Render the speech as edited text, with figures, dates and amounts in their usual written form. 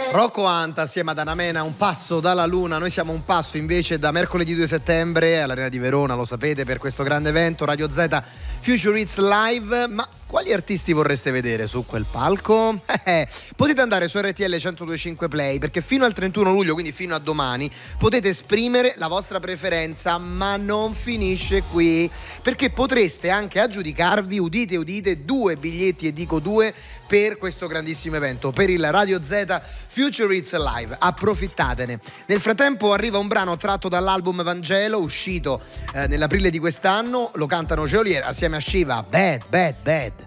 Rocco Anta assieme ad Anamena, un passo dalla luna. Noi siamo un passo invece da mercoledì 2 settembre all'Arena di Verona, lo sapete, per questo grande evento Radio Z Future Hits Live. Ma quali artisti vorreste vedere su quel palco? Potete andare su RTL 102.5 Play, perché fino al 31 luglio, quindi fino a domani, potete esprimere la vostra preferenza, ma non finisce qui, perché potreste anche aggiudicarvi, udite udite, 2 biglietti, e dico 2, per questo grandissimo evento, per il Radio Z Future Hits Live. Approfittatene. Nel frattempo arriva un brano tratto dall'album Vangelo, uscito nell'aprile di quest'anno. Lo cantano Geolier assieme a Shiva, Bad Bad Bad.